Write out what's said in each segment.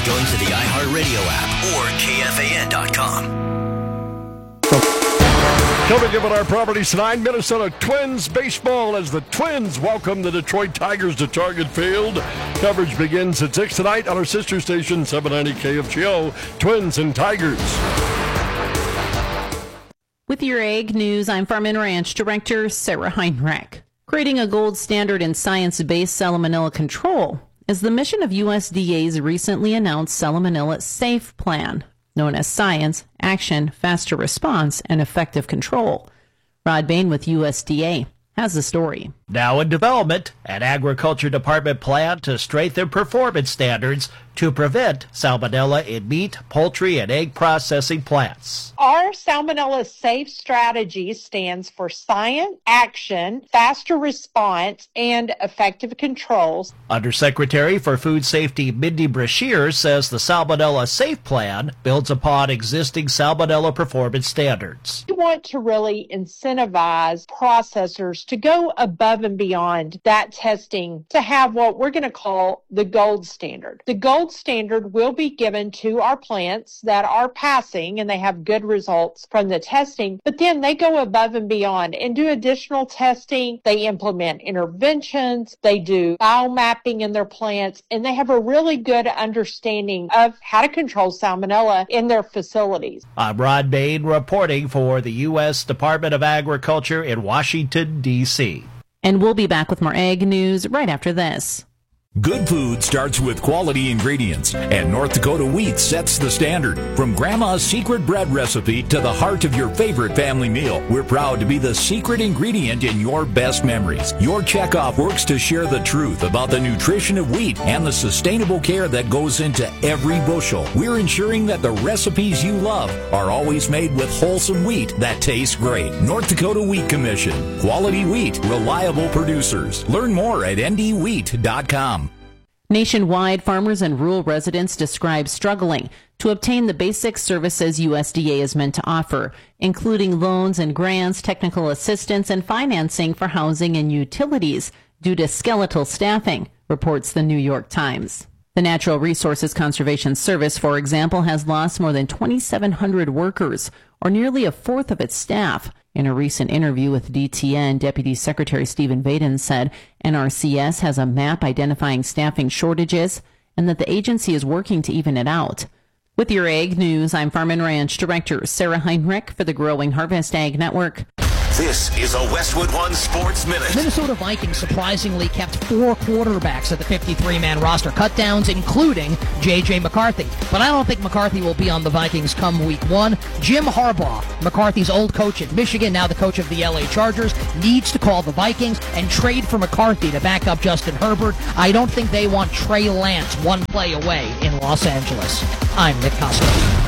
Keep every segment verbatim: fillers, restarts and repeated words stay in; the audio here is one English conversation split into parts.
going to the iHeartRadio app or K F A N dot com. Coming up on our properties tonight, Minnesota Twins baseball as the Twins welcome the Detroit Tigers to Target Field. Coverage begins at six tonight on our sister station, seven ninety K F G O, Twins and Tigers. With your Ag News, I'm Farm and Ranch Director Sarah Heinrich. Creating a gold standard in science-based salmonella control is the mission of U S D A's recently announced Salmonella Safe Plan, known as Science, Action, Faster Response, and Effective Control. Rod Bain with U S D A has the story. Now in development, an Agriculture Department plan to strengthen performance standards to prevent salmonella in meat, poultry, and egg processing plants. Our Salmonella Safe Strategy stands for Science, Action, Faster Response, and Effective Controls. Undersecretary for Food Safety Mindy Brashear says the Salmonella Safe Plan builds upon existing salmonella performance standards. We want to really incentivize processors to go above and beyond that testing to have what we're going to call the gold standard. The gold standard will be given to our plants that are passing and they have good results from the testing, but then they go above and beyond and do additional testing. They implement interventions, they do biomapping in their plants, and they have a really good understanding of how to control salmonella in their facilities. I'm Rod Bain reporting for the U S Department of Agriculture in Washington, D C And we'll be back with more Ag News right after this. Good food starts with quality ingredients, and North Dakota Wheat sets the standard. From Grandma's secret bread recipe to the heart of your favorite family meal, we're proud to be the secret ingredient in your best memories. Your checkoff works to share the truth about the nutrition of wheat and the sustainable care that goes into every bushel. We're ensuring that the recipes you love are always made with wholesome wheat that tastes great. North Dakota Wheat Commission. Quality wheat, reliable producers. Learn more at N D wheat dot com. Nationwide, farmers and rural residents describe struggling to obtain the basic services U S D A is meant to offer, including loans and grants, technical assistance, and financing for housing and utilities due to skeletal staffing, reports the New York Times. The Natural Resources Conservation Service, for example, has lost more than twenty-seven hundred workers, or nearly a fourth of its staff. In a recent interview with D T N, Deputy Secretary Stephen Vaden said N R C S has a map identifying staffing shortages and that the agency is working to even it out. With your Ag News, I'm Farm and Ranch Director Sarah Heinrich for the Growing Harvest Ag Network. This is a Westwood One Sports Minute. Minnesota Vikings surprisingly kept four quarterbacks at the fifty-three man roster, cutdowns including J J McCarthy. But I don't think McCarthy will be on the Vikings come week one. Jim Harbaugh, McCarthy's old coach at Michigan, now the coach of the L A Chargers, needs to call the Vikings and trade for McCarthy to back up Justin Herbert. I don't think they want Trey Lance one play away in Los Angeles. I'm Nick Costa.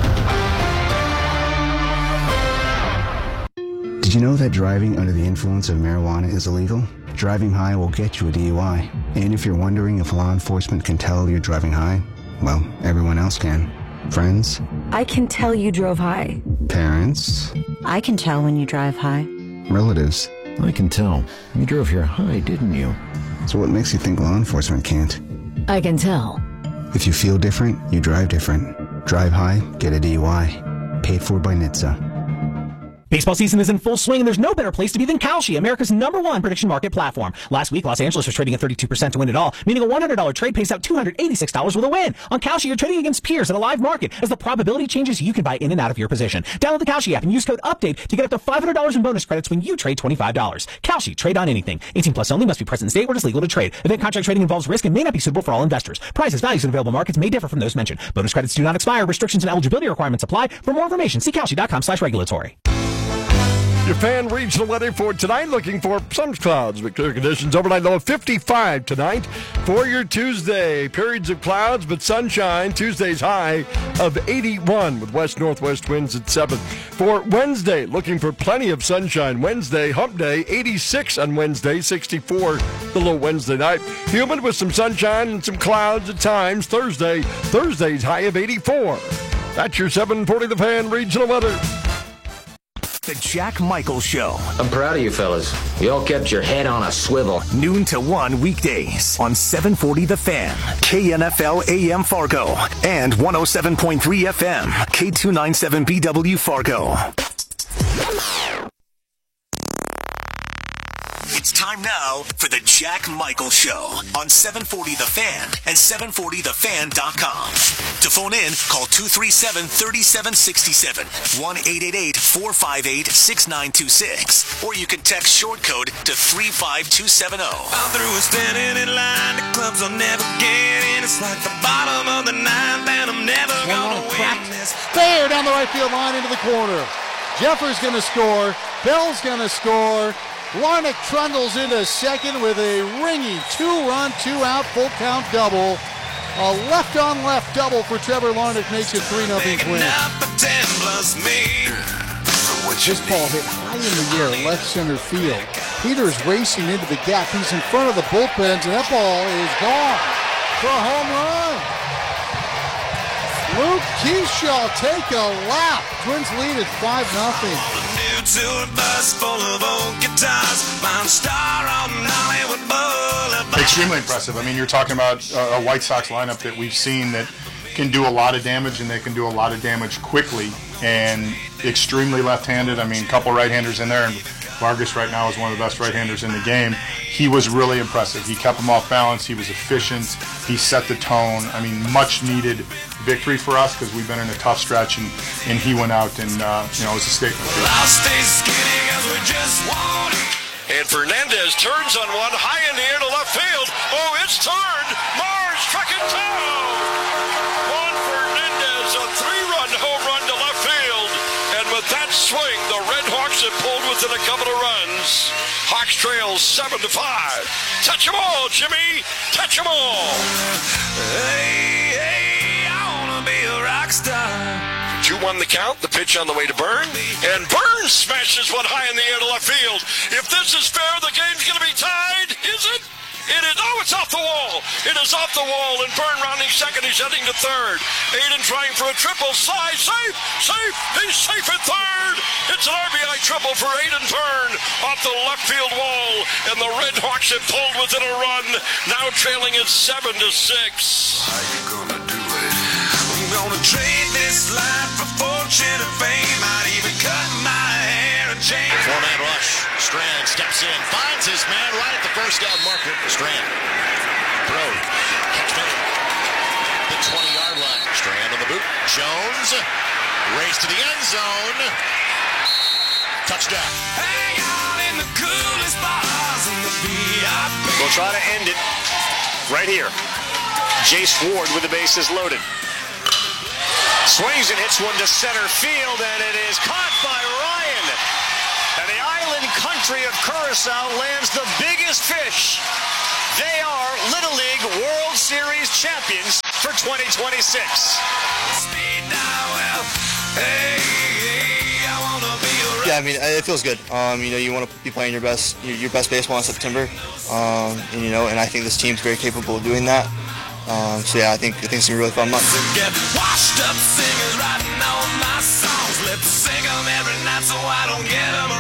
Did you know that driving under the influence of marijuana is illegal? Driving high will get you a D U I. And if you're wondering if law enforcement can tell you're driving high, well, everyone else can. Friends? I can tell you drove high. Parents? I can tell when you drive high. Relatives? I can tell. You drove here high, didn't you? So what makes you think law enforcement can't? I can tell. If you feel different, you drive different. Drive high, get a D U I. Paid for by N H T S A. Baseball season is in full swing, and there's no better place to be than Kalshi, America's number one prediction market platform. Last week, Los Angeles was trading at thirty-two percent to win it all, meaning a one hundred dollars trade pays out two hundred eighty-six dollars with a win. On Kalshi, you're trading against peers in a live market. As the probability changes, you can buy in and out of your position. Download the Kalshi app and use code UPDATE to get up to five hundred dollars in bonus credits when you trade twenty-five dollars. Kalshi, trade on anything. eighteen plus only, must be present in state where it is legal to trade. Event contract trading involves risk and may not be suitable for all investors. Prices, values, and available markets may differ from those mentioned. Bonus credits do not expire. Restrictions and eligibility requirements apply. For more information, see Kalshi.com slash regulatory. Your fan regional weather for tonight, looking for some clouds with clear conditions. Overnight low of fifty-five tonight. For your Tuesday, periods of clouds but sunshine. Tuesday's high of eighty-one with west-northwest winds at seven. For Wednesday, looking for plenty of sunshine. Wednesday, hump day, eighty-six on Wednesday, sixty-four the low Wednesday night. Humid with some sunshine and some clouds at times. Thursday, Thursday's high of eighty-four. That's your seven forty The Fan regional weather. The Jack Michaels Show. I'm proud of you fellas. You all kept your head on a swivel. Noon to one weekdays on seven forty The Fan, K N F L A M Fargo, and one oh seven point three F M, K two ninety-seven B W Fargo. It's time now for the Jack Michaels Show on seven forty The Fan and seven forty the fan dot com. To phone in, call two three seven, three seven six seven, one eight eight eight, four five eight, six nine two six, or you can text short code to three five two seven zero. I'm through with standing in line. The clubs I'll never get in. It's like the bottom of the ninth, and I'm never gonna win this. Fair down the right field line into the corner. Jeffers going to score. Bell's going to score. Larnach trundles into second with a ringing two-run, two-out, full-count double. A left-on-left double for Trevor Larnach makes it three nothing win. This ball hit high in the air, left center field. Peters racing into the gap. He's in front of the bullpens, and that ball is gone for a home run. Luke Keyshaw take a lap. Twins lead at five nothing. Extremely impressive. I mean, you're talking about a White Sox lineup that we've seen that can do a lot of damage, and they can do a lot of damage quickly, and extremely left-handed. I mean, a couple right-handers in there, and Vargas right now is one of the best right-handers in the game. He was really impressive. He kept them off balance. He was efficient. He set the tone. I mean, much-needed victory for us because we've been in a tough stretch, and, and he went out and, uh, you know, it was a statement. And Fernandez turns on one, high in the air to left field. Oh, it's turned. Mars struck it down. Juan Fernandez, a three-run home run to left field. And with that swing, the Red Hawks have pulled within a couple of runs. Hawks trail seven to five. Touch them all, Jimmy. Touch them all. Hey, hey, I want to be a rock star. two one the count, the pitch on the way to Byrne, and Byrne smashes one high in the air to left field. If this is fair, the game's going to be tied, is it? It is. Oh, it's off the wall. It is off the wall, and Byrne rounding second. He's heading to third. Aiden trying for a triple. Slide. Safe. Safe. He's safe at third. It's an R B I triple for Aiden Byrne off the left field wall, and the Red Hawks have pulled within a run, now trailing at seven to six. How you gonna do it? I'm gonna trade this life for fortune and fame. I'd even cut my hair and change. Four-man rush. Strand steps in, finds his man right at the first down marker. Strand. Throw. Catch made. The twenty-yard line. Strand on the boot. Jones. Race to the end zone. Touchdown. Hang out in the coolest bars in the V I P. We'll try to end it right here. Jace Ward with the bases loaded. Swings and hits one to center field, and it is caught by Ryan. And the island country of Curacao lands the biggest fish. They are Little League World Series champions for twenty twenty-six. Speed dial, hey, hey, I wanna be a Yeah, I mean, it feels good. Um, you know, you want to be playing your best, your, your best baseball in September, um, and you know, and I think this team's very capable of doing that. Um, so yeah, I think I think it's gonna be a really fun month. Get washed up singers writing all my songs. Let's sing them every night so I don't get them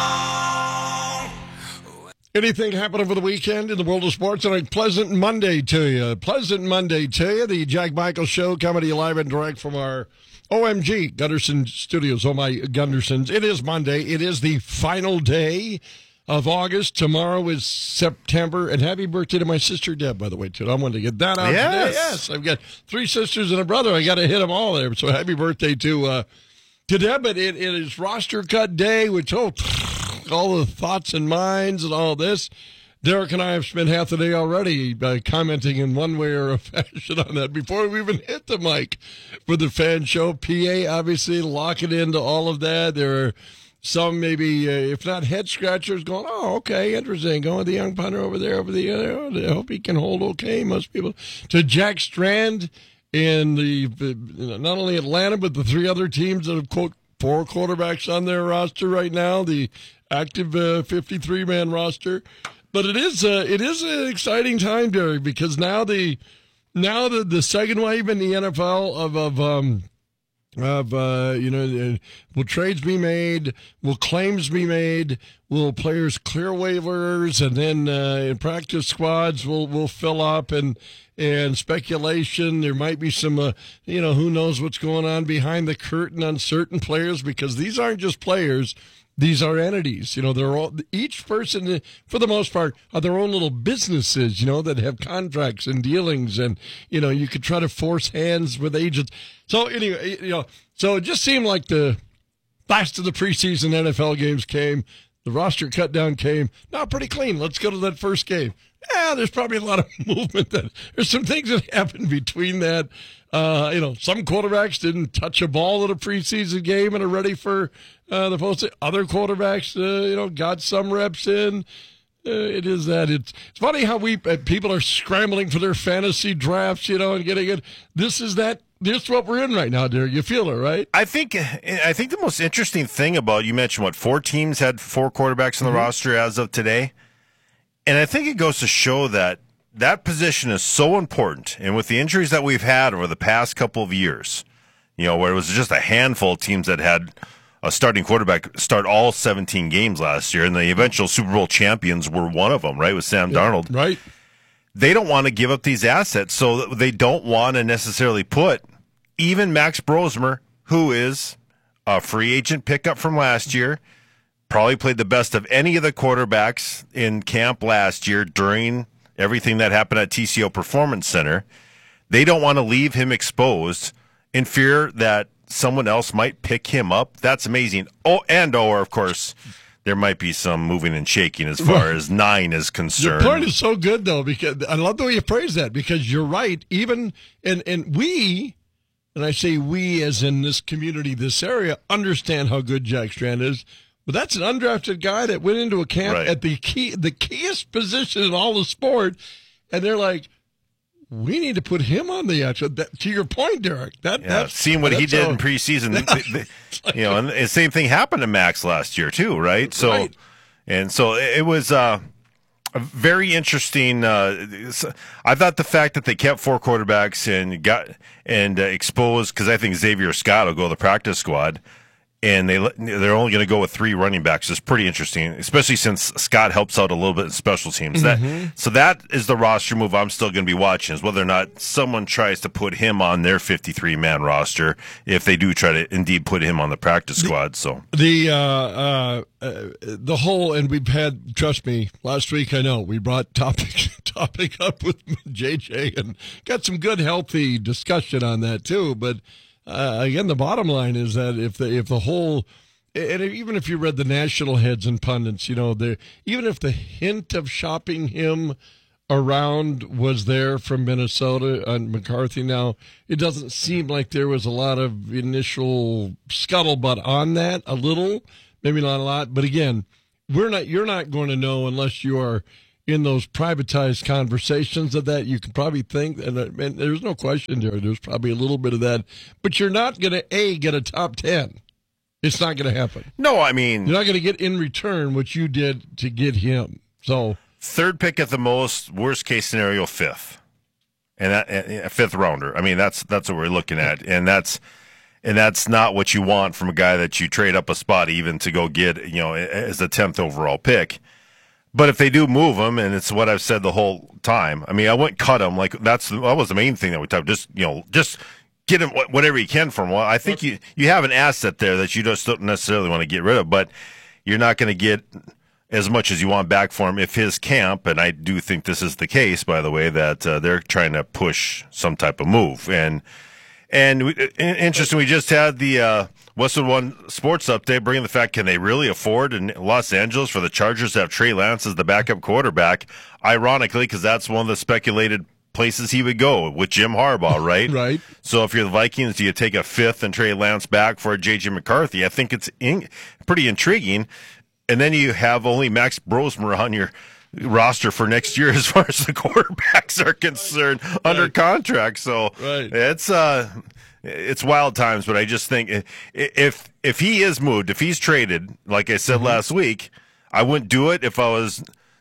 wrong. Anything happened over the weekend in the world of sports? And a pleasant Monday to you. Pleasant Monday to you. The Jack Michaels Show coming to you live and direct from our O M G Gunderson Studios. Oh my Gundersons. It is Monday. It is the final day of August. Tomorrow is September. And happy birthday to my sister Deb, by the way, too. I wanted to get that out yes. today. Yes, I've got three sisters and a brother. I got to hit them all there. So happy birthday to uh, to Deb. But it, it is roster cut day, which, oh, all the thoughts and minds and all this. Derek and I have spent half the day already uh, commenting in one way or a fashion on that before we even hit the mic for the fan show. P A, obviously, lock it into all of that. There are some maybe, uh, if not head scratchers, going, oh, okay, interesting. Going with the young punter over there, over the other. I hope he can hold okay. Most people. To Jack Strand in the, not only Atlanta, but the three other teams that have, quote, four quarterbacks on their roster right now, the active uh, fifty-three man roster. But it is uh, it is an exciting time, Derek, because now the now the, the second wave in the N F L of of um, of, uh, you know, will trades be made? Will claims be made? Will players clear waivers? And then uh, in practice squads will will fill up and and speculation. There might be some, uh, you know, who knows what's going on behind the curtain on certain players, because these aren't just players. These are entities. You know, they're all, each person, for the most part, are their own little businesses, you know, that have contracts and dealings. And, you know, you could try to force hands with agents. So, anyway, you know, so it just seemed like the last of the preseason N F L games came. The roster cut down came. Now, pretty clean. Let's go to that first game. Yeah, there's probably a lot of movement. That there's some things that happened between that. Uh, you know, some quarterbacks didn't touch a ball in a preseason game and are ready for uh, the post. Other quarterbacks, uh, you know, got some reps in. Uh, it is that. It's, it's funny how we uh, people are scrambling for their fantasy drafts, you know, and getting it. This is that. This is what we're in right now, Derek. You feel it, right? I think. I think the most interesting thing about, you mentioned what, four teams had four quarterbacks on the mm-hmm. roster as of today, and I think it goes to show that that position is so important. And with the injuries that we've had over the past couple of years, you know, where it was just a handful of teams that had a starting quarterback start all seventeen games last year, and the eventual Super Bowl champions were one of them, right, with Sam yeah, Darnold. Right. They don't want to give up these assets, so they don't want to necessarily put even Max Brosmer, who is a free agent pickup from last year, probably played the best of any of the quarterbacks in camp last year during everything that happened at T C O Performance Center. They don't want to leave him exposed in fear that someone else might pick him up. That's amazing. Oh, and or, of course, there might be some moving and shaking as far as nine is concerned. Your point is so good, though, because I love the way you phrase that, because you're right. Even, and, and we, and I say we as in this community, this area, understand how good Jack Strand is. But that's an undrafted guy that went into a camp right. at the key, the keyest position in all the sport, and they're like, we need to put him on the actual. That, to your point, Derek, that yeah, that's seeing what that's he did a, in preseason, the, the, you know, and the same thing happened to Max last year too, right? So, right. and so it was uh, a very interesting. Uh, I thought the fact that they kept four quarterbacks and got and uh, exposed, because I think Xavier Scott will go to the practice squad. And they, they're only going to go with three running backs. It's pretty interesting, especially since Scott helps out a little bit in special teams. Mm-hmm. That So that is the roster move I'm still going to be watching, is whether or not someone tries to put him on their fifty-three man roster, if they do try to indeed put him on the practice squad. So The, uh, uh, uh, the whole, and we've had, trust me, last week I know, we brought topic, topic up with J J and got some good, healthy discussion on that too, but Uh, again, the bottom line is that if the if the whole, and even if you read the national heads and pundits, you know, the even if the hint of shopping him around was there from Minnesota and McCarthy, now it doesn't seem like there was a lot of initial scuttlebutt on that. A little, maybe not a lot, but again, we're not. You're not going to know unless you are in those privatized conversations of that. You can probably think, and, and there's no question there, there's probably a little bit of that, but you're not going to, A, get a top ten. It's not going to happen. No, I mean, you're not going to get in return what you did to get him. So third pick at the most, worst case scenario, fifth. And that, a fifth rounder. I mean, that's, that's what we're looking at. And that's, and that's not what you want from a guy that you trade up a spot even to go get, you know, as the tenth overall pick. But if they do move him, and it's what I've said the whole time, I mean, I wouldn't cut him. Like, that's that was the main thing that we talked. Just, you know, just get him whatever you can from him. Well, I think you, you have an asset there that you just don't necessarily want to get rid of, but you're not going to get as much as you want back for him if his camp, and I do think this is the case, by the way, that uh, they're trying to push some type of move. And and we, interesting, we just had the uh, Westwood One Sports Update bringing the fact, can they really afford in Los Angeles for the Chargers to have Trey Lance as the backup quarterback? Ironically, because that's one of the speculated places he would go with Jim Harbaugh, right? Right. So if you're the Vikings, do you take a fifth and Trey Lance back for J J McCarthy? I think it's in, pretty intriguing. And then you have only Max Brosmer on your roster for next year as far as the quarterbacks are concerned, right, under contract. So right. it's uh it's wild times, but I just think if if he is moved, if he's traded, like I said mm-hmm. last week, I wouldn't do it if I was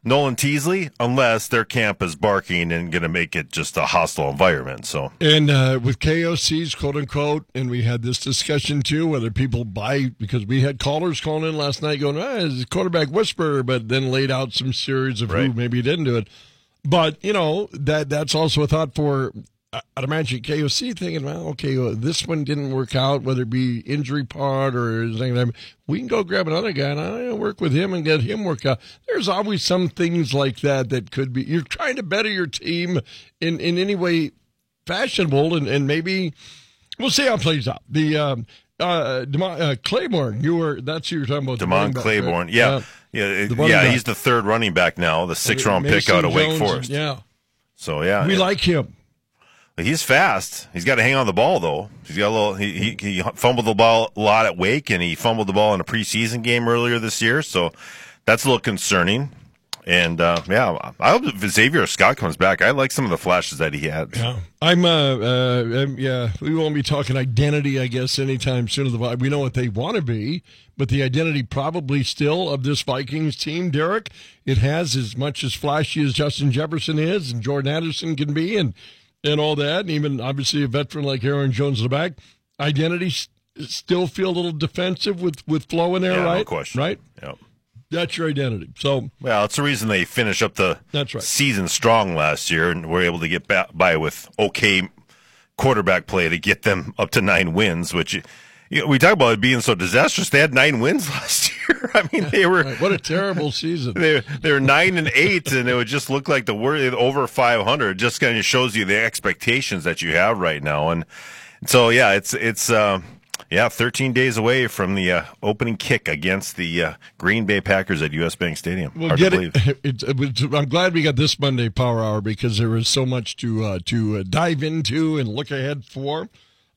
Nolan Teasley unless their camp is barking and going to make it just a hostile environment. So, and uh, with K O Cs, quote unquote, and we had this discussion too, whether people buy, because we had callers calling in last night going, ah, it's a quarterback whisperer, but then laid out some series of right. who maybe didn't do it. But, you know, that that's also a thought for, I'd imagine K O C thinking, well, okay, well, this one didn't work out, whether it be injury part or anything. We can go grab another guy and I work with him and get him work out. There's always some things like that that could be. You're trying to better your team in, in any way fashionable, and, and maybe we'll see how it plays out. The um, uh, Demont, uh, Claiborne, you were that's who you're talking about. Demont Claiborne, right? yeah, uh, yeah, yeah. Back. He's the third running back now, the sixth round pick out of Jones, Wake Forest. Yeah, so yeah, we yeah. like him. He's fast. He's got to hang on the ball, though. He's got a little. He, he he fumbled the ball a lot at Wake, and he fumbled the ball in a preseason game earlier this year. So that's a little concerning. And uh, yeah, I hope if Xavier Scott comes back. I like some of the flashes that he had. Yeah, I'm. Uh, uh I'm, yeah, we won't be talking identity, I guess, anytime soon. We know what they want to be, but the identity probably still of this Vikings team, Derek. It has as much as flashy as Justin Jefferson is, and Jordan Addison can be, and. And all that, and even obviously a veteran like Aaron Jones in the back, identity s- still feel a little defensive with, with Flo in there, yeah, right? No question. Right? Yep. That's your identity. So, well, it's the reason they finished up the that's right. season strong last year and were able to get by with okay quarterback play to get them up to nine wins, which you know, we talk about it being so disastrous. They had nine wins last year. I mean, they were right. What a terrible season. They they were nine and eight, and it would just look like the word over five hundred. It just kind of shows you the expectations that you have right now, and so yeah, it's it's uh, yeah, thirteen days away from the uh, opening kick against the uh, Green Bay Packers at U S Bank Stadium. Well, Hard get to believe. it. It's, it's, I'm glad we got this Monday Power Hour because there is so much to uh, to uh, dive into and look ahead for.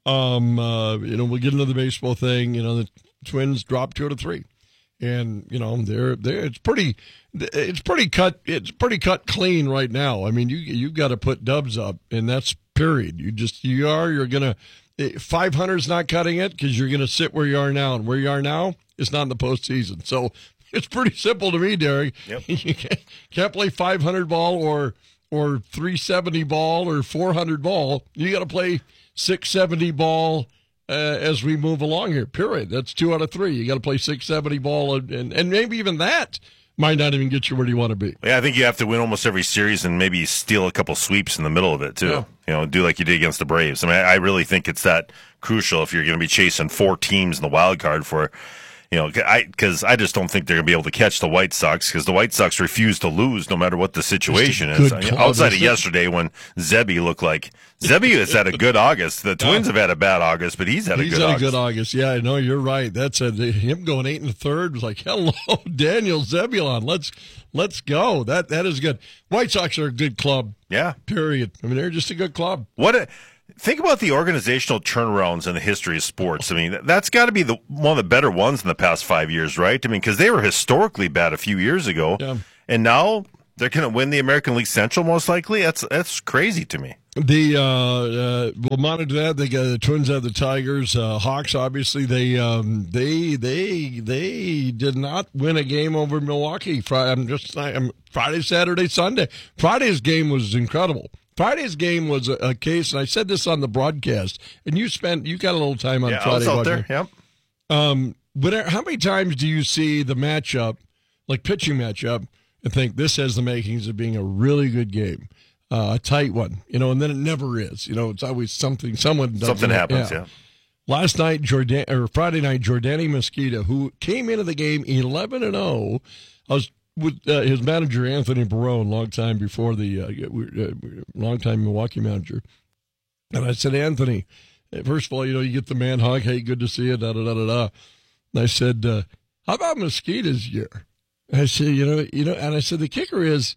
Um, uh, you know, we'll get into the baseball thing. You know, the Twins dropped two out of three, and you know they're they're it's pretty it's pretty cut it's pretty cut clean right now. I mean, you you got to put Dubs up, and that's period. You just you are you're gonna five hundred is not cutting it because you're gonna sit where you are now, and where you are now is not in the postseason. So it's pretty simple to me, Derek. Yep. You can't, can't play five hundred ball or or three seventy ball or four hundred ball. You got to play six seventy ball uh, as we move along here, period. That's two out of three. You got to play six seventy ball, and, and, and maybe even that might not even get you where you want to be. Yeah, I think you have to win almost every series and maybe steal a couple sweeps in the middle of it, too. Yeah. You know, do like you did against the Braves. I mean, I really think it's that crucial if you're going to be chasing four teams in the wild card for, you know, I because I just don't think they're going to be able to catch the White Sox because the White Sox refuse to lose no matter what the situation is. I mean, club, outside of isn't it? yesterday when Zebby looked like Zebby has had a good August. The Twins have had a bad August, but he's had a He's good had August. a good August. Yeah, I know you're right. That's a, him going eight and a third was like, hello, Daniel Zebulon. Let's let's go. That that is good. White Sox are a good club. Yeah. Period. I mean, they're just a good club. What a, think about the organizational turnarounds in the history of sports. I mean, that's got to be the one of the better ones in the past five years, right? I mean, because they were historically bad a few years ago, Yeah. and now they're going to win the American League Central most likely. That's that's crazy to me. The uh, uh, we'll monitor that. They got the Twins have the Tigers, uh, Hawks. Obviously, they um, they they they did not win a game over Milwaukee. Friday, I'm just I'm, Friday, Saturday, Sunday. Friday's game was incredible. Friday's game was a, a case, and I said this on the broadcast. And you spent you got a little time on Yeah, Friday. I was out there. watching. Yep. Um, but how many times do you see the matchup, like pitching matchup, and think this has the makings of being a really good game? Uh, a tight one, you know, and then it never is. You know, it's always something. Someone does Something it. happens, yeah. Last night, Jordan or Friday night, Jordani Mosquito, who came into the game eleven and zero, I was with uh, his manager Anthony Barone, long time before the uh, uh, long time Milwaukee manager, and I said, Anthony, first of all, you know, you get the man hug. Hey, good to see you. Da da da da da. And I said, uh, how about Mosquito's year? And I said, you know, you know, and I said the kicker is.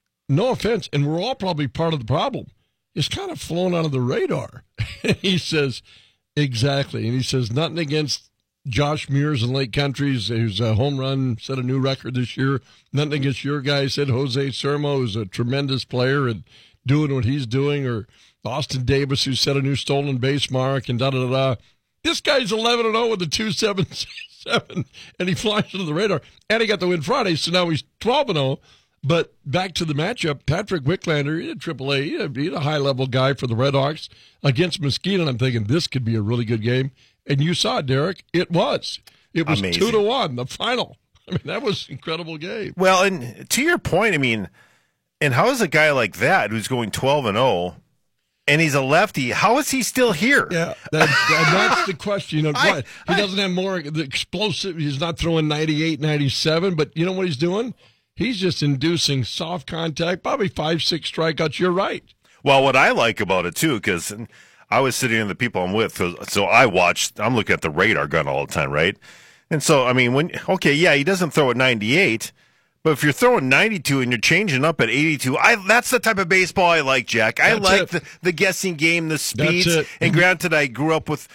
No offense, and we're all probably part of the problem. It's kind of flown out of the radar. He says, exactly. And he says, nothing against Josh Mears in Lake Countries, who's a home run, set a new record this year. Nothing against your guy, said Jose Sermo, who's a tremendous player and doing what he's doing, or Austin Davis, who set a new stolen base mark, and da-da-da-da. This guy's eleven and oh with a two seven seven, and he flies under the radar. And he got the win Friday, so now he's twelve and oh. But back to the matchup, Patrick Wicklander, he's a triple A, he's a high-level guy for the Redhawks against Mesquite, and I'm thinking this could be a really good game. And you saw it, Derek. It was. It was Amazing. two to one, the final. I mean, that was an incredible game. Well, and to your point, I mean, and how is a guy like that who's going twelve and oh, and he's a lefty, how is he still here? Yeah, that, that, that's the question. You know, I, what? He doesn't have more the explosive. He's not throwing ninety-eight, ninety-seven, but you know what he's doing? He's just inducing soft contact, probably five, six strikeouts. You're right. Well, what I like about it, too, because I was sitting in the people I'm with, so, so I watched, I'm looking at the radar gun all the time, right? And so, I mean, when okay, yeah, he doesn't throw at ninety-eight, but if you're throwing ninety-two and you're changing up at eighty-two, I that's the type of baseball I like, Jack. I That's like it. the, the guessing game, the speeds. That's it. And granted, I grew up with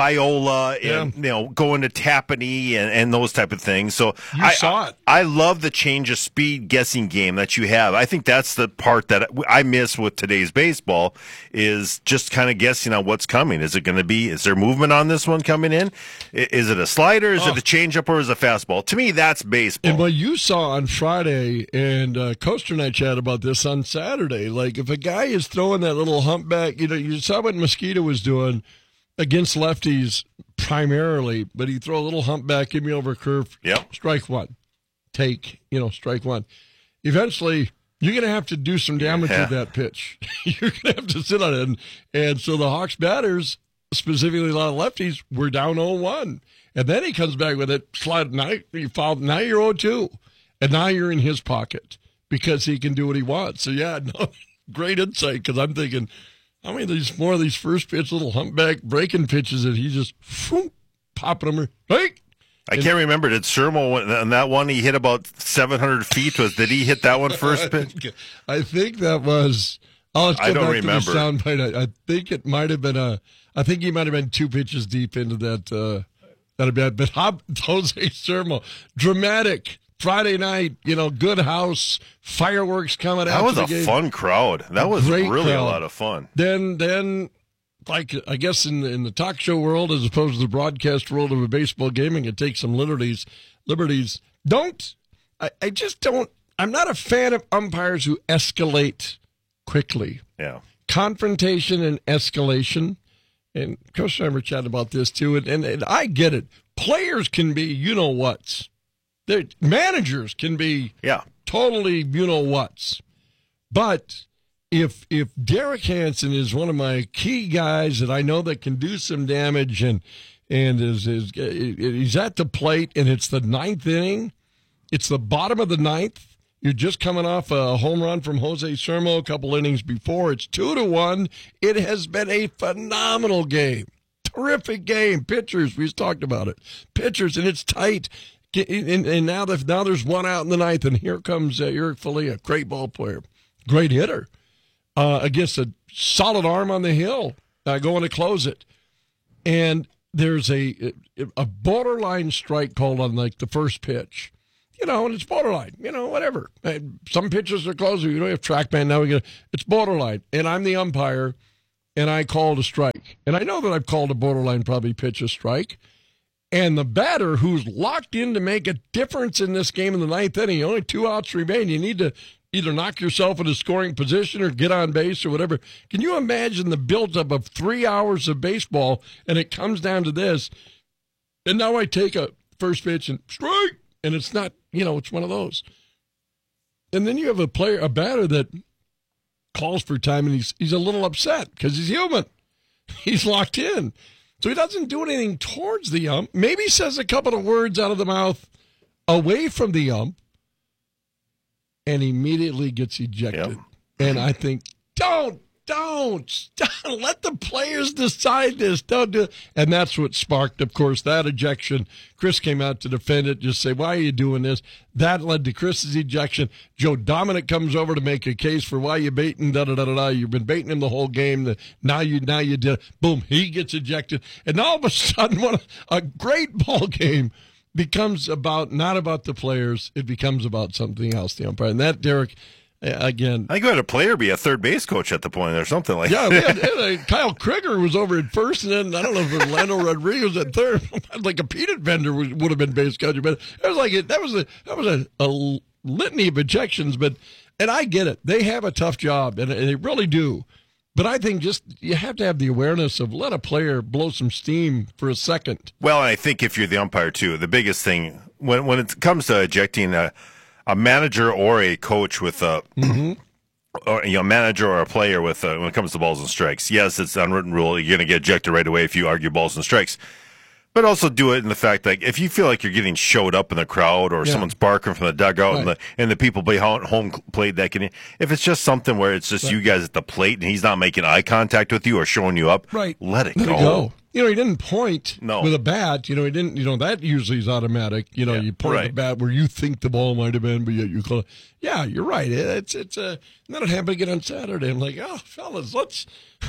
Viola and Yeah. you know going to Tapani and, and those type of things. So You I saw it. I love the change of speed guessing game that you have. I think that's the part that I miss with today's baseball is just kind of guessing on what's coming. Is it going to be? Is there movement on this one coming in? I- Is it a slider? Is Oh. it a changeup or is it a fastball? To me, that's baseball. And what you saw on Friday, and uh, Coaster and I chatted about this on Saturday, like if a guy is throwing that little humpback, you know, you saw what Mosquito was doing against lefties primarily, but he throw a little humpback, give me over a curve, yep. strike one, take, you know, strike one. Eventually, you're going to have to do some damage Yeah. with that pitch. You're going to have to sit on it. And, and so the Hawks batters, specifically a lot of lefties, were down oh one. And then he comes back with it, slide, now, you foul, now you're oh two. And now you're in his pocket because he can do what he wants. So, yeah, no, great insight because I'm thinking, how many of these more of these first pitch little humpback breaking pitches that he just whoop, popping them? Hey, I can't remember. Did Sermo on that one he hit about seven hundred feet? Was did he hit that one first pitch? I think that was. Oh, let's go I don't back remember. to the soundbite. I, I think it might have been a. I think he might have been two pitches deep into that. Uh, that bad, but Hob, Jose Sermo, dramatic. Friday night, you know, good house, fireworks coming out. That was the a game. fun crowd. That was Great really crowd. a lot of fun. Then, then, like I guess in the, in the talk show world, as opposed to the broadcast world of a baseball game, and can take some liberties. Liberties. Don't. I, I just don't. I'm not a fan of umpires who escalate quickly. Yeah. Confrontation and escalation. And Coach and I were chatting about this too, and, and, and I get it. Players can be, you know what's. Their managers can be yeah. totally, you know what's. But if if Derek Hansen is one of my key guys that I know that can do some damage and and is is he's at the plate and it's the ninth inning, it's the bottom of the ninth. You're just coming off a home run from Jose Sermo a couple innings before. It's two to one. It has been a phenomenal game, terrific game. Pitchers, we just talked about it. Pitchers, and it's tight. And, and now, that, now there's one out in the ninth, and here comes uh, Eric Falia, great ball player, great hitter, uh, against a solid arm on the hill, uh, going to close it. And there's a a borderline strike called on like the first pitch, you know, and it's borderline, you know, whatever. And some pitches are closer. You don't have TrackMan now. We get it's borderline, and I'm the umpire, and I called a strike, and I know that I've called a borderline probably pitch a strike. And the batter who's locked in to make a difference in this game in the ninth inning, only two outs remain. You need to either knock yourself into scoring position or get on base or whatever. Can you imagine the buildup of three hours of baseball and it comes down to this? And now I take a first pitch and strike, and it's not, you know, it's one of those. And then you have a player, a batter that calls for time, and he's he's a little upset because he's human. He's locked in. So he doesn't do anything towards the ump. Maybe says a couple of words out of the mouth away from the ump and immediately gets ejected. Yep. And I think, don't, don't, don't, let the players decide this. Don't do it. And that's what sparked, of course, that ejection. Chris came out to defend it, just say, why are you doing this? That led to Chris's ejection. Joe Dominic comes over to make a case for why you baiting, da da da da da. You've been baiting him the whole game. Now you now you did. Boom, he gets ejected. And all of a sudden, what a, a great ball game becomes about, not about the players. It becomes about something else, the umpire. And that, Derek, again. I think we had a player be a third base coach at the point or something like yeah, that. Yeah, we had, uh, Kyle Krieger was over at first, and then I don't know if Orlando Rodriguez at third. Like a peanut vendor was, would have been base coach, but it was like it, that was a that was a, a litany of objections, but and I get it. They have a tough job, and they really do. But I think just you have to have the awareness of let a player blow some steam for a second. Well, and I think if you're the umpire too, the biggest thing when when it comes to ejecting a, a manager or a coach with a mm-hmm. or you know, manager or a player with a, when it comes to balls and strikes, yes, it's an unwritten rule. You're going to get ejected right away if you argue balls and strikes. But also do it in the fact that if you feel like you're getting showed up in the crowd or Yeah. someone's barking from the dugout Right. and the and the people behind home plate that can, if it's just something where it's just Right. you guys at the plate and he's not making eye contact with you or showing you up, Right. let it Let go. it go. You know, he didn't point No. with a bat. You know, he didn't. You know, that usually is automatic. You know, you point right. with a bat where you think the ball might have been, but yet you call. Yeah, you're right. It's it's a. Uh, that happened again on Saturday. I'm like, oh, fellas, let's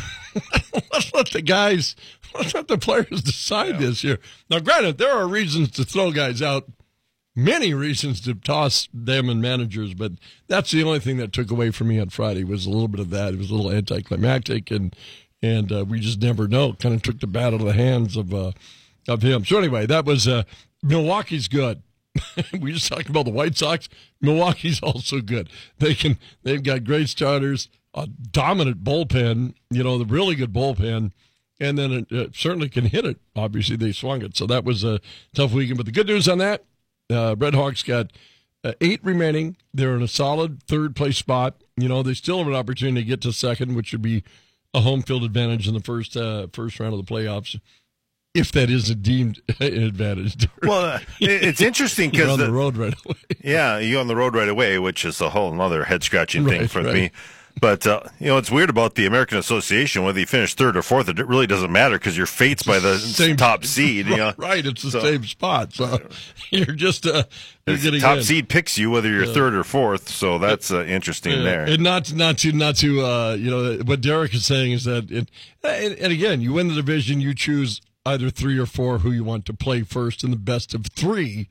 let's let the guys, let's let the players decide this here. Now, granted, there are reasons to throw guys out. Many reasons to toss them and managers, but that's the only thing that took away from me on Friday was a little bit of that. It was a little anticlimactic, and and uh, we just never know. Kind of took the bat out of the hands of uh, of him. So anyway, that was uh, Milwaukee's good. We just talked about the White Sox. Milwaukee's also good. They can. They've got great starters, a dominant bullpen. You know, the really good bullpen. And then it, it certainly can hit it. Obviously, they swung it. So that was a tough weekend. But the good news on that, Uh, Red Hawks got uh, eight remaining. They're in a solid third place spot. You know, they still have an opportunity to get to second, which would be a home field advantage in the first uh, first round of the playoffs, if that is a deemed an advantage. Well, uh, it- it's interesting You're because on the, road right away. Yeah, you on the road right away, which is a whole other head scratching thing Right, for right. me. But uh, you know, it's weird about the American Association. Whether you finish third or fourth, it really doesn't matter because your fate's by the Same- top seed. You know? Right, it's the So- same spot. So you're just uh, you're The getting top in. seed picks you whether you're Yeah. third or fourth. So that's uh, interesting Yeah, there. and not not to not to uh, you know what Derek is saying is that it, and, and again, you win the division, you choose either three or four who you want to play first in the best of three.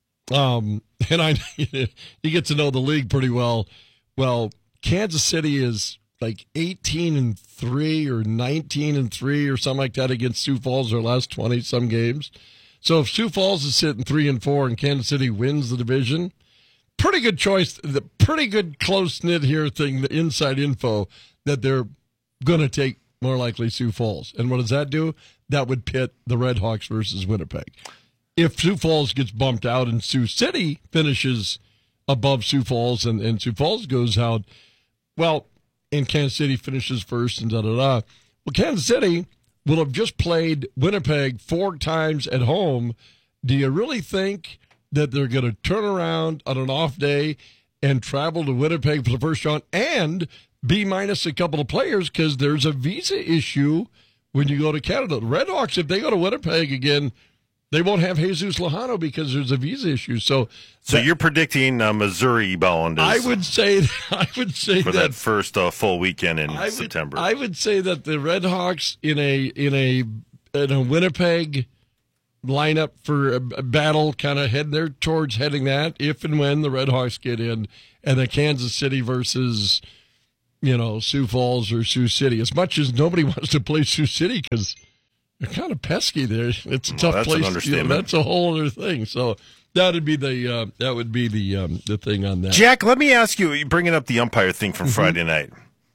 Um, and I you get to know the league pretty well. Well, Kansas City is like eighteen and three or nineteen and three or something like that against Sioux Falls their last twenty some games. So if Sioux Falls is sitting three and four and Kansas City wins the division, pretty good choice. The pretty good close knit here thing, the inside info that they're going to take more likely Sioux Falls. And what does that do? That would pit the Red Hawks versus Winnipeg. If Sioux Falls gets bumped out and Sioux City finishes above Sioux Falls and, and Sioux Falls goes out, well, and Kansas City finishes first and da-da-da. Well, Kansas City will have just played Winnipeg four times at home. Do you really think that they're going to turn around on an off day and travel to Winnipeg for the first round and be minus a couple of players because there's a visa issue when you go to Canada? The Red Hawks, if they go to Winnipeg again, they won't have Jesus Lojano because there's a visa issue. So, So that- you're predicting uh, Missouri bound is, I would say I would say for that, that first uh, full weekend in I would, September. I would say that the Red Hawks in a in a in a Winnipeg lineup for a, a battle, kind of head there towards heading that if and when the Red Hawks get in, and the Kansas City versus you know Sioux Falls or Sioux City. As much as nobody wants to play Sioux City because they're kind of pesky there. It's a Well, tough that's an place. You know, understatement. that's a whole other thing. So that would be the uh, that would be the um, the thing on that. Jack, let me ask you, bringing up the umpire thing from Mhm. Friday night.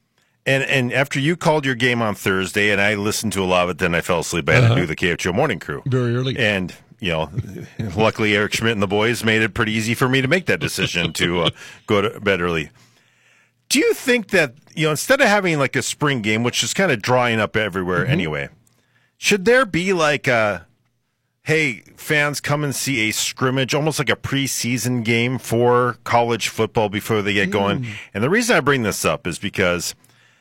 And and after you called your game on Thursday, and I listened to a lot of it, then I fell asleep. I had Uh-huh. to do the K H O morning crew. Very early. And, you know, luckily Eric Schmidt and the boys made it pretty easy for me to make that decision to uh, go to bed early. Do you think that, you know, instead of having like a spring game, which is kind of drying up everywhere Mm-hmm. anyway, should there be like a, hey, fans, come and see a scrimmage, almost like a preseason game for college football before they get going? And the reason I bring this up is because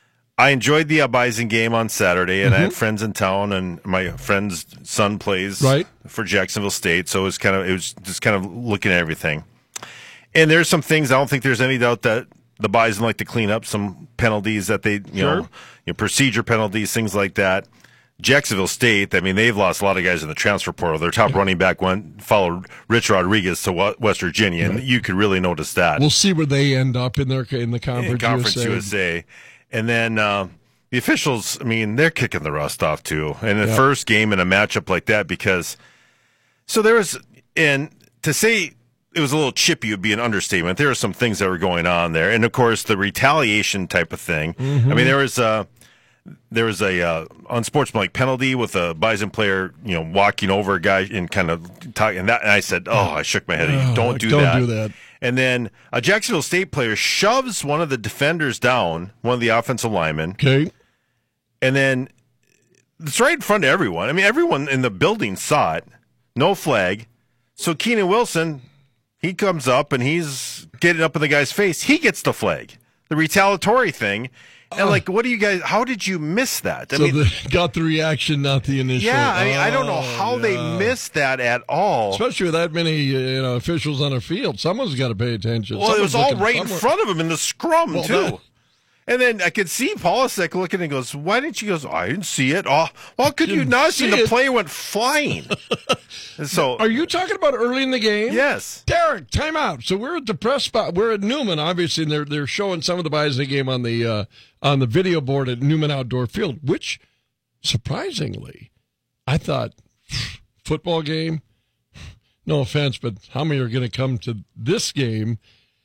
I enjoyed the Bison game on Saturday, and I had friends in town, and my friend's son plays Right. for Jacksonville State, so it was kind of it was just kind of looking at everything. And there's some things I don't think there's any doubt that the Bison like to clean up some penalties that they, you know, Sure. you know, procedure penalties, things like that. Jacksonville State, I mean, they've lost a lot of guys in the transfer portal. Their top running back went followed Rich Rodriguez to Wa- West Virginia, and Right. you could really notice that. We'll see where they end up in their in the conference, in Conference U S A. U S A. And then uh, the officials, I mean, they're kicking the rust off too. And the Yeah. first game in a matchup like that, because so there was, and to say it was a little chippy would be an understatement. There were some things that were going on there, and of course the retaliation type of thing. Mm-hmm. I mean, there was a there was a uh, unsportsmanlike penalty with a Bison player, you know, walking over a guy and kind of talking. And, that, and I said, "Oh, I shook my head. Oh, don't do don't that. do that." And then a Jacksonville State player shoves one of the defenders down, one of the offensive linemen. Okay, and then it's right in front of everyone. I mean, everyone in the building saw it. No flag. So Keenan Wilson, he comes up and he's getting up in the guy's face. He gets the flag, the retaliatory thing. And, like, what do you guys, how did you miss that? I so mean, they got the reaction, not the initial. Yeah, I mean, oh, I don't know how yeah. they missed that at all. Especially with that many uh, you know, officials on a field. Someone's got to pay attention. Well, Someone's it was all looking right somewhere. in front of him in the scrum, Well, too. that- And then I could see Polasek looking and goes, "Why didn't you?" He goes, "I didn't see it." Oh, well, could you Didn't not see see the it. play went flying? And so, Are you talking about early in the game? Yes. Derek, time out. So we're at the press spot. We're at Newman, obviously, and they're they're showing some of the Bison game on the uh, on the video board at Newman Outdoor Field, which surprisingly, I thought football game. No offense, but how many are going to come to this game?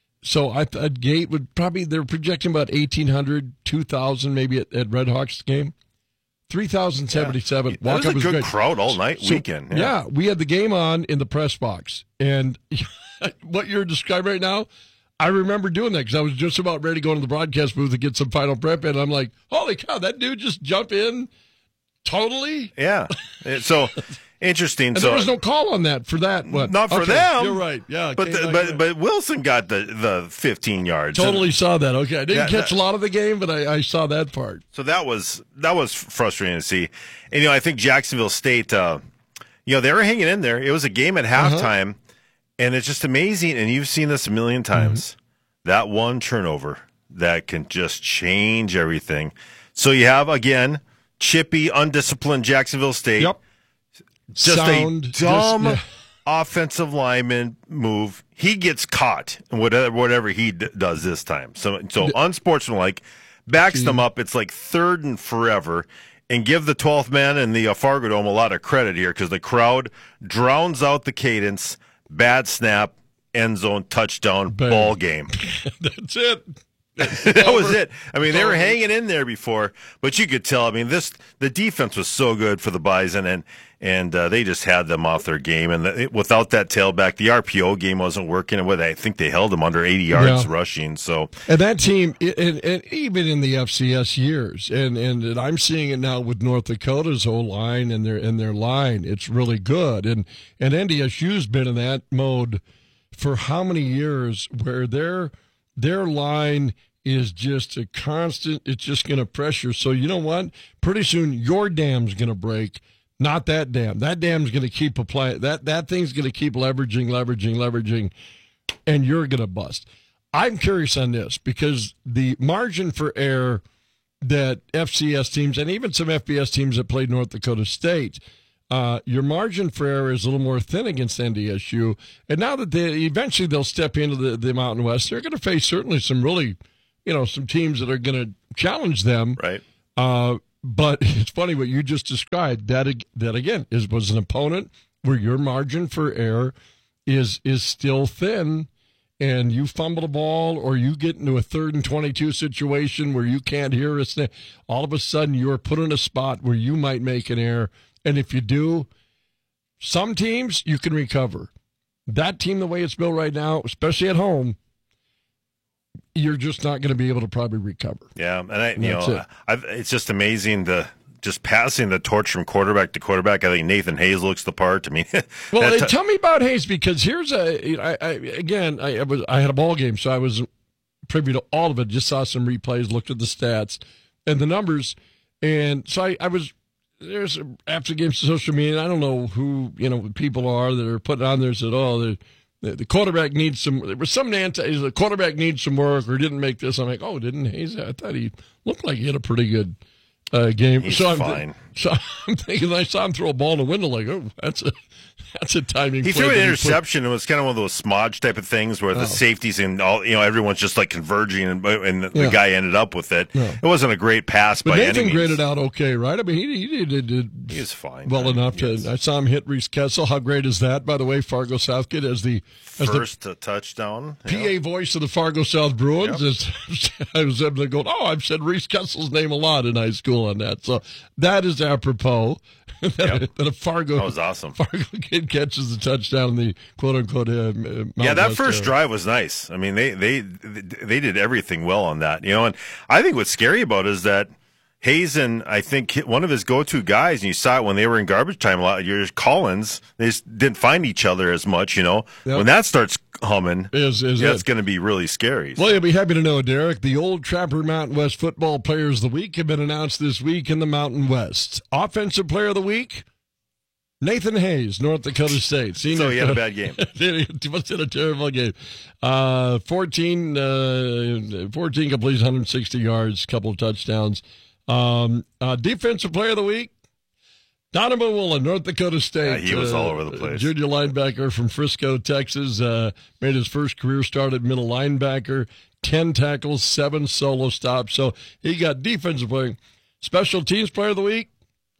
So I thought gate would probably, they're projecting about eighteen hundred, two thousand maybe at, at Red Hawks game. three thousand seventy-seven. Yeah. That was a good great. crowd all night, So, weekend. Yeah. Yeah. we had the game on in the press box. And what you're describing right now, I remember doing that because I was just about ready to go into the broadcast booth to get some final prep. And I'm like, holy cow, that dude just jumped in totally? Yeah. So interesting. And so there was no call on that for that. What? not for Okay, them. You're right. Yeah. But okay, the, like but that. but Wilson got the the fifteen yards. Totally saw that. Okay, I didn't Yeah, catch that- a lot of the game, but I, I saw that part. So that was that was frustrating to see. And you know, I think Jacksonville State, uh, you know, they were hanging in there. It was a game at halftime, and it's just amazing. And you've seen this a million times. That one turnover that can just change everything. So you have again chippy, undisciplined Jacksonville State. Yep. Just Sound, a dumb just- offensive lineman move. He gets caught in whatever, whatever he d- does this time. So, so unsportsmanlike, backs them up. It's like third and forever. And give the twelfth man and the uh, Fargo Dome a lot of credit here because the crowd drowns out the cadence. Bad snap, end zone, touchdown, Bang. ball game. That's it. That was it. I mean, It's they were over. hanging in there before, but you could tell. I mean, this the defense was so good for the Bison, and and uh, they just had them off their game. And the, without that tailback, the R P O game wasn't working. And what I think they held them under eighty yards Yeah. rushing. So And that team, and, and even in the F C S years, and, and and I'm seeing it now with North Dakota's whole line and their and their line, it's really good. And and N D S U's been in that mode for how many years, where their their line is just a constant. It's just going to pressure. So you know what? Pretty soon your dam's going to break. Not that dam. That dam's going to keep applying. That that thing's going to keep leveraging, leveraging, leveraging, and you're going to bust. I'm curious on this because the margin for error that F C S teams and even some F B S teams that played North Dakota State, uh, your margin for error is a little more thin against N D S U. And now that they eventually they'll step into the, the Mountain West, they're going to face certainly some really, you know, some teams that are going to challenge them. right. Uh, but it's funny what you just described. That ag- that again is was an opponent where your margin for error is is still thin, and you fumble the ball or you get into a third and twenty-two situation where you can't hear a snap. All of a sudden, you're put in a spot where you might make an error, and if you do, some teams you can recover. That team, the way it's built right now, especially at home, you're just not going to be able to probably recover. Yeah, and I, you That's know, it. I've, it's just amazing the just passing the torch from quarterback to quarterback. I think Nathan Hayes looks the part. I mean, Well, that uh, t- tell me about Hayes because here's a I, I, again I, I was I had a ball game, so I was privy to all of it. Just saw some replays, looked at the stats and the numbers, and so I, I was there's after the game social media. I don't know who you know people are that are putting on there said, oh, the the, the quarterback needs some. There was some anti. The quarterback needs some work or didn't make this. I'm like, oh, didn't Hayes? I thought he looked like he had a pretty good. Uh, game. He's so I'm, fine. So I'm thinking I saw him throw a ball in the window. Like, oh, that's a that's a timing. He play threw an that put- interception. It was kind of one of those smudge type of things where Oh. the safeties and all, you know, everyone's just like converging, and, and the Yeah. guy ended up with it. Yeah. It wasn't a great pass But by Nathan any means. graded out okay, right? I mean, he, he did, did He's fine. Well I mean, enough to. yes. I saw him hit Reese Kessel. How great is that? By the way, Fargo Southgate as the as First the uh, touchdown. P A yeah. voice of the Fargo South Bruins. Yep. Is, I was able to go, oh, I've said Reese Kessel's name a lot in high school on that. So that is apropos. that, Yep. that a Fargo That was awesome. Fargo kid catches the touchdown in the quote unquote. Uh, Mount Yeah, that West first area. drive was nice. I mean, they they they did everything well on that, you know. And I think what's scary about it is that Hazen, I think one of his go-to guys, and you saw it when they were in garbage time a lot. Years Collins, they just didn't find each other as much, you know. Yep. When that starts humming, Is- is that's it. going to be really scary. Well, you'll be happy to know, Derek, the Old Trapper Mountain West Football Players of the Week have been announced this week in the Mountain West. Offensive Player of the Week, Nathan Hayes, North Dakota State. Senior So he had a bad game. he must have had a terrible game. Uh, fourteen, uh, fourteen completes, one hundred sixty yards, couple of touchdowns. Um, uh, Defensive Player of the Week, Donovan Woolen, North Dakota State. Yeah, he was uh, all over the place. Junior linebacker from Frisco, Texas. Uh, made his first career start at middle linebacker. ten tackles, seven solo stops. So he got defensive player. Special teams player of the week,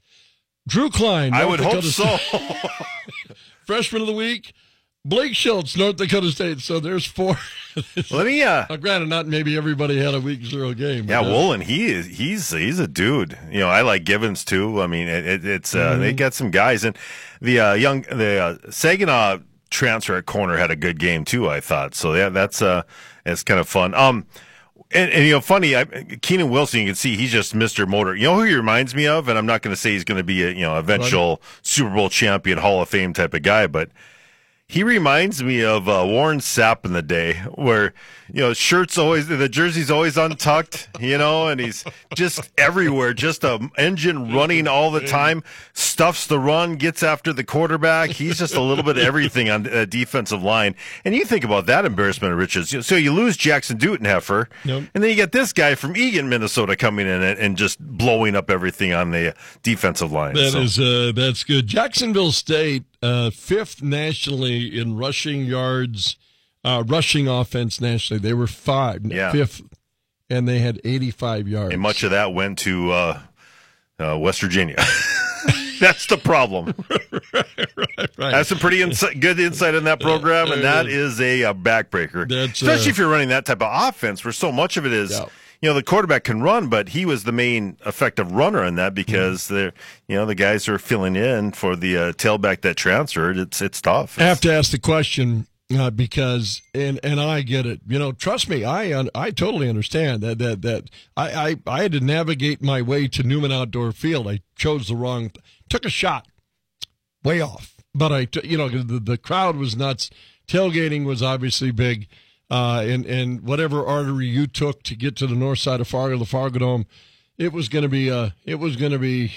Drew Klein. I North would Dakota hope so. State. Freshman of the week, Blake Schultz, North Dakota State. So there's four. Let me. Uh, now, granted, not maybe everybody had a week zero game. but Yeah, that's- Woolen, he is he's he's a dude. You know, I like Givens too. I mean, it, it, it's uh, Mhm. they got some guys, and the uh, young the uh, Saginaw transfer at corner had a good game too. I thought so. Yeah, that's uh, it's kind of fun. Um, and, and you know, funny, I, Keenan Wilson, you can see he's just Mister Motor. You know who he reminds me of, and I'm not going to say he's going to be a you know eventual Super Bowl champion, Hall of Fame type of guy, but. He reminds me of uh, Warren Sapp in the day, where you know shirts always, the jersey's always untucked, you know, and he's just everywhere, just a engine running all the time, stuffs the run, gets after the quarterback. He's just a little bit of everything on the defensive line. And you think about that embarrassment of riches. So you lose Jackson Dutenheffer, Yep. and then you get this guy from Eagan, Minnesota, coming in and, and just blowing up everything on the defensive line. That So- is, uh, that's good. Jacksonville State, uh, fifth nationally in rushing yards, uh, rushing offense nationally. They were five, Yeah. fifth, and they had eighty-five yards. And much of that went to uh, uh, West Virginia. That's the problem. right. That's some pretty insi- good insight in that program, and that is a, uh backbreaker. That's, Especially uh, if you're running that type of offense, where so much of it is, Yeah. you know, the quarterback can run, but he was the main effective runner in that because Mm-hmm. they're, you know, the guys who are filling in for the uh, tailback that transferred. It's it's tough. I have to ask the question uh, because, and and I get it. You know, trust me, I un- I totally understand that that that I, I I had to navigate my way to Newman Outdoor Field. I chose the wrong, took a shot, way off. But I, t- you know, the the crowd was nuts. Tailgating was obviously big, uh, and and whatever artery you took to get to the north side of Fargo, the Fargo Dome, it was going to be uh, it was going to be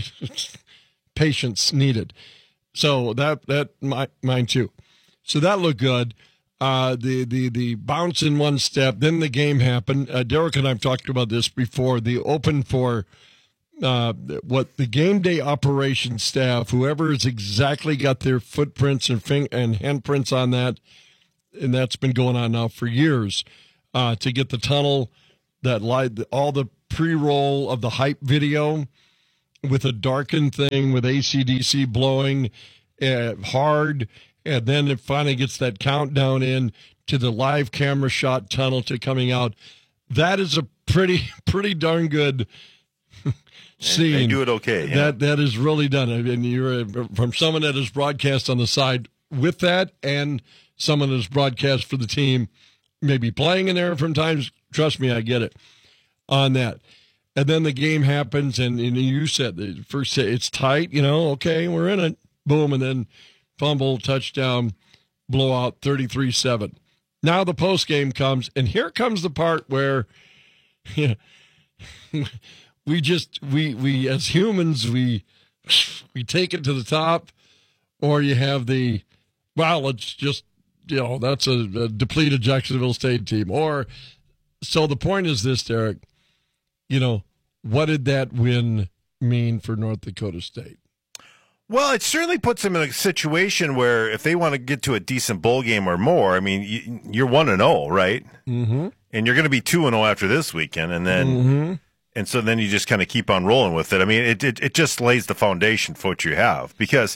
patience needed. So that that my, mine too. So that looked good. Uh, the the the bounce in one step. Then the game happened. Uh, Derek and I've talked about this before. The open for uh, what the game day operations staff, whoever has exactly got their footprints and fing- and handprints on that, and that's been going on now for years. Uh, to get the tunnel, that light, all the pre-roll of the hype video with a darkened thing with A C D C blowing uh, hard, and then it finally gets that countdown in to the live camera shot tunnel to coming out. That is a pretty pretty darn good scene. They do it okay. Yeah. That that is really done. I mean, you're uh, from someone that is broadcast on the side with that, and someone that's broadcast for the team, maybe playing in there from times. Trust me, I get it on that. And then the game happens, and, and you said the first it's tight, you know, okay, we're in it. Boom, and then fumble, touchdown, blowout, thirty-three seven. Now the post game comes, and here comes the part where you know, we just we we as humans we we take it to the top, or you have the well, it's just you know that's a, a depleted Jacksonville State team, or so the point is this, Derek. You know, what did that win mean for North Dakota State? Well, it certainly puts them in a situation where if they want to get to a decent bowl game or more, I mean, you, you're one and zero, right? Mm-hmm. And you're going to be two and zero after this weekend, and then Mm-hmm. And so then you just kind of keep on rolling with it. I mean, it it, it just lays the foundation for what you have because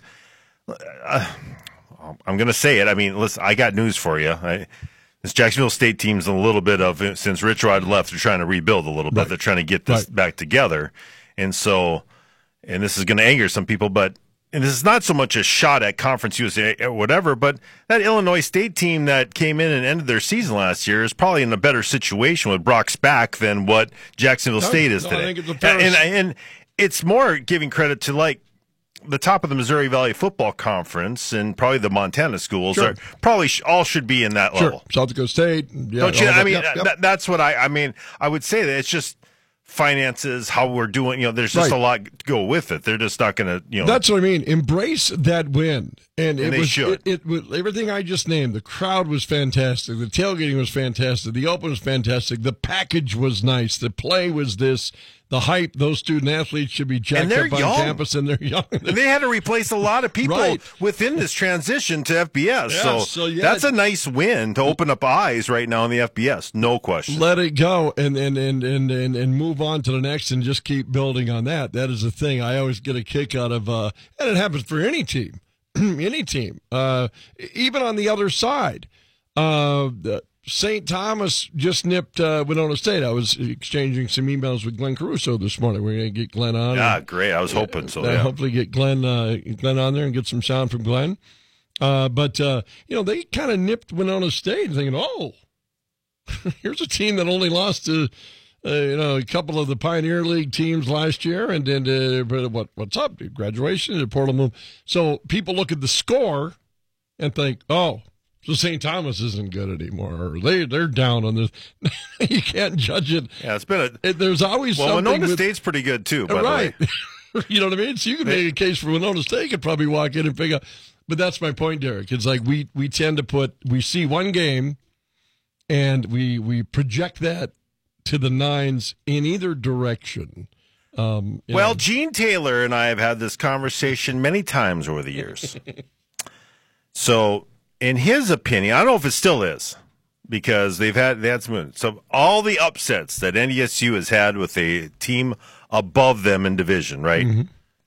uh, I'm going to say it. I mean, listen, I got news for you. I, this Jacksonville State team's in a little bit of, since Rich Rod left, they're trying to rebuild a little bit. Right. They're trying to get this Right. back together. And so, and this is going to anger some people, but and this is not so much a shot at Conference U S A or whatever, but that Illinois State team that came in and ended their season last year is probably in a better situation with Brock's back than what Jacksonville No, State is no, today. I think it's a fair- and, and, and it's more giving credit to like the top of the Missouri Valley Football Conference and probably the Montana schools Sure. are probably sh- all should be in that Sure. level. South Dakota State. Yeah, Don't you? all I that. mean, Yep, yep. That, that's what I. I mean, I would say that it's just finances, how we're doing. You know, there's just Right. a lot to go with it. They're just not going to. You know, That's what I mean. Embrace that win, and, it And they was should. It, it was everything I just named. The crowd was fantastic. The tailgating was fantastic. The open was fantastic. The package was nice. The play was this. The hype. Those student athletes should be jacked And they're up on young. campus, and they're young. And they had to replace a lot of people Right. within this transition to F B S. Yeah, so so yeah. that's a nice win to open up eyes right now in the F B S. No question. Let it go and and, and, and and and move on to the next and just keep building on that. That is the thing. I always get a kick out of, uh, and it happens for any team, any team, uh, even on the other side. Uh, Saint Thomas just nipped uh, Winona State. I was exchanging some emails with Glenn Caruso this morning. We're going to get Glenn on. Yeah, and, great. I was hoping so. uh, Yeah. Hopefully get Glenn uh, Glenn on there and get some sound from Glenn. Uh, but, uh, you know, they kind of nipped Winona State thinking, oh, here's a team that only lost to, uh, you know, a couple of the Pioneer League teams last year. And then uh, but what what's up? Graduation at Portal Move. So people look at the score and think, oh, so Saint Thomas isn't good anymore, or they they're down on this. You can't judge it. Yeah, it's been a. It, there's always Well, something Winona with, State's pretty good too. By right. the way. You know what I mean? So you can make a case for Winona State. Could probably walk in and pick up. But that's my point, Derek. It's like we we tend to put we see one game, and we we project that to the nines in either direction. Um, you Well, know. Gene Taylor and I have had this conversation many times over the years. So, in his opinion, I don't know if it still is because they've had they had some. So, all the upsets that N D S U has had with a team above them in division, right? Mm-hmm.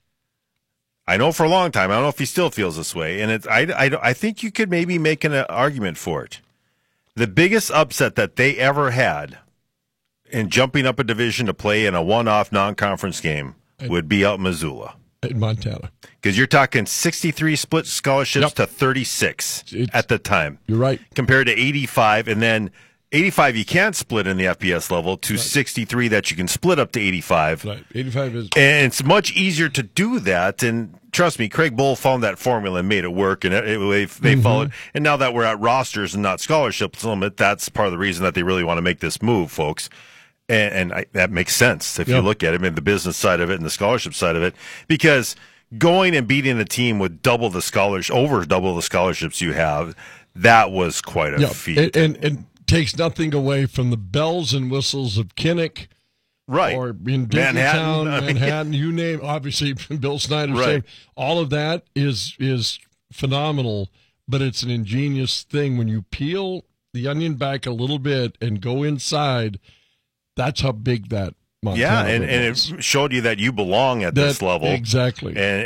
I know for a long time. I don't know if he still feels this way, and it's. I, I, I think you could maybe make an argument for it. The biggest upset that they ever had in jumping up a division to play in a one-off non-conference game would be out in Missoula. In Montana. Because you're talking sixty-three split scholarships Yep. to thirty-six It's- at the time. You're right. Compared to eighty-five, and then eighty-five you can't split in the F B S level to sixty-three that you can split up to eighty-five. Right. eighty-five is. And it's much easier to do that. And trust me, Craig Bull found that formula and made it work. And it, it, they, they Mhm. followed. And now that we're at rosters and not scholarships limit, that's part of the reason that they really want to make this move, folks. And, and I, that makes sense if Yep. you look at it, I mean, the business side of it and the scholarship side of it, because going and beating a team with double the scholars, over double the scholarships you have, that was quite a Yeah, feat. and, and, and takes nothing away from the bells and whistles of Kinnick. Right. Or in Manhattan, Dinkytown, I mean- Manhattan, you name, obviously Bill Snyder, Right. same. All of that is is phenomenal, but it's an ingenious thing. When you peel the onion back a little bit and go inside, that's how big that Montana yeah, and, win and is. it showed you that you belong at That- this level. exactly. And